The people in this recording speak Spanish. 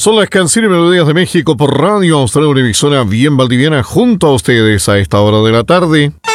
Son las canciones y melodías de México por Radio Austral, una emisora bien valdiviana junto a ustedes a esta hora de la tarde.